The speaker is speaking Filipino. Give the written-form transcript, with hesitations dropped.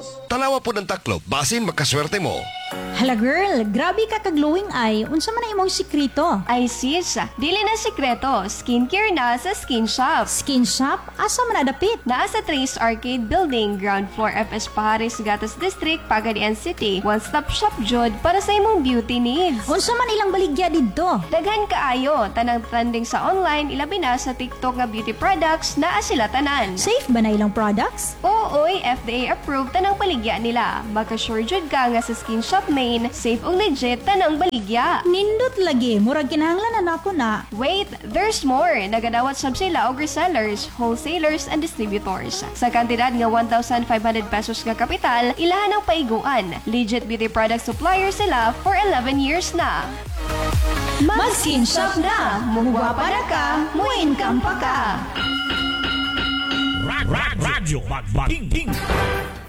Tanawa po ng taklob, basin makaswerte mo. Hala girl, grabe ka ka-glowing eye. Unsa man na imong sikrito? Ay sis, dili na sikreto. Skincare na sa Skin Shop. Skin shop? Asa man nadapit? Naa sa Trace Arcade Building, ground floor FS Pahares, Gatas District, Pagadian City. One-stop shop jud para sa imong beauty needs. Unsa man ilang baligya didto? Daghan kaayo, tanang trending sa online, ilabi na sa TikTok nga beauty products, naa sila tanan. Safe ba na ilang products? Ooy, FDA approved tanang baligya nila. Magka-sure jud ka nga sa Skin Shop main, safe ug legit tanang baligya. Nindot lagi, murag kinahanglan na nako na. Wait, there's more. Nagadawat sab sila og resellers, wholesalers, and distributors. Sa kantidad nga 1,500 pesos nga kapital, ilahan ang paiguan. Legit beauty product supplier sila for 11 years na. Mag-skin shop na! Mugwa para ka, muin-income pa ka! Radyo Magbating.